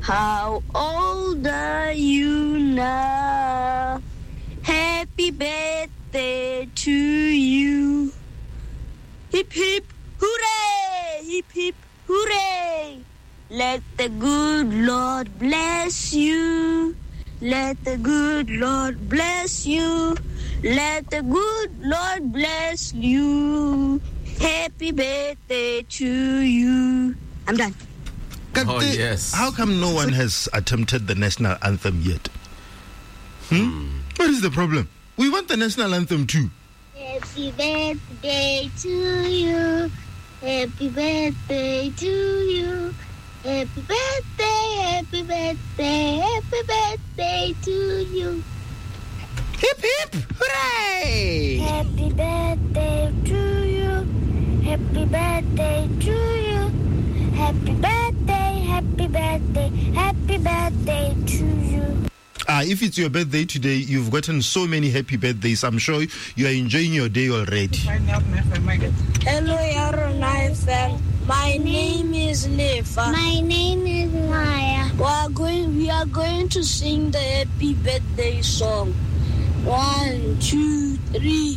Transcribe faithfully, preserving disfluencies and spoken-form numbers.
How old are you now? Happy birthday to you. Hip hip hooray! Hip hip hooray! Let the good Lord bless you. Let the good Lord bless you. Let the good Lord bless you. Happy birthday to you. I'm done. Oh, yes. How come no one has attempted the national anthem yet? Hmm? Mm. What is the problem? We want the national anthem too. Happy birthday to you. Happy birthday to you. Happy birthday, happy birthday, happy birthday to you. Hip hip hooray! Happy birthday to you. Happy birthday to you. Happy birthday, happy birthday, happy birthday to you. Ah, if it's your birthday today, you've gotten so many happy birthdays. I'm sure you are enjoying your day already. Hello, Yaron F M. My name is Lefa. My name is Maya. We are going, we are going to sing the happy birthday song. One, two, three.